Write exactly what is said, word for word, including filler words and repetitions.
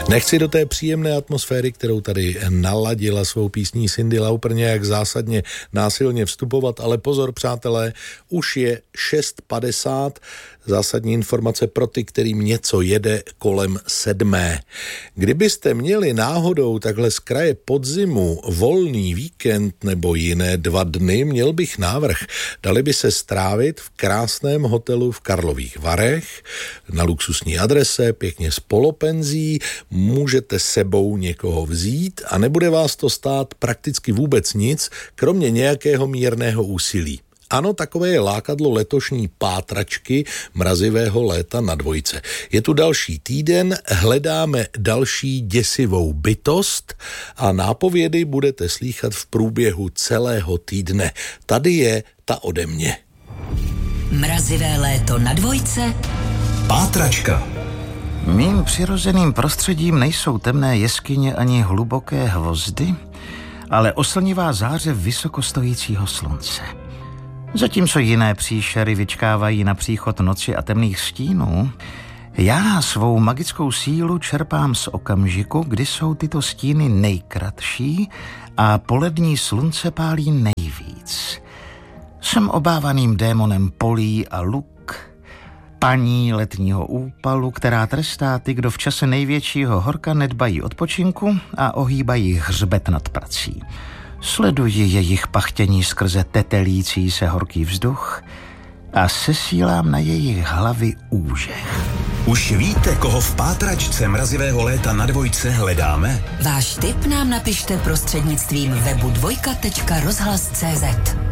Nechci do té příjemné atmosféry, kterou tady naladila svou písní Cyndi Lauper, nějak zásadně násilně vstupovat, ale pozor, přátelé, už je šest padesát, zásadní informace pro ty, kterým něco jede kolem sedmé. Kdybyste měli náhodou takhle z kraje podzimu volný víkend nebo jiné dva dny, měl bych návrh. Dali by se strávit v krásném hotelu v Karlových Varech, na luxusní adrese, pěkně s polopenzí, můžete sebou někoho vzít a nebude vás to stát prakticky vůbec nic, kromě nějakého mírného úsilí. Ano, takové je lákadlo letošní pátračky mrazivého léta na dvojce. Je tu další týden, hledáme další děsivou bytost a nápovědy budete slýchat v průběhu celého týdne. Tady je ta ode mě. Mrazivé léto na dvojce. Pátračka. Mým přirozeným prostředím nejsou temné jeskyně ani hluboké hvozdy, ale oslnivá záře vysokostojícího slunce. Zatímco jiné příšery vyčkávají na příchod noci a temných stínů, já svou magickou sílu čerpám z okamžiku, kdy jsou tyto stíny nejkratší a polední slunce pálí nejvíc. Jsem obávaným démonem polí a luk, paní letního úpalu, která trestá ty, kdo v čase největšího horka nedbají odpočinku a ohýbají hřbet nad prací. Sleduji jejich pachtění skrze tetelící se horký vzduch a sesílám na jejich hlavy úžeh. Už víte, koho v pátračce mrazivého léta na dvojce hledáme? Váš tip nám napište prostřednictvím webu dvojka tečka rozhlas tečka cé zet.